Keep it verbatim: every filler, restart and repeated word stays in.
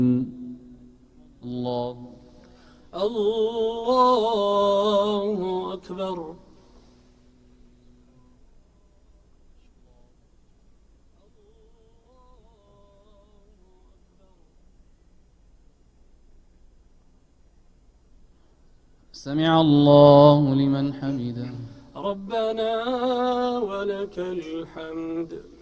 الله الله أكبر. سمع الله لمن حمده. ربنا ولك الحمد.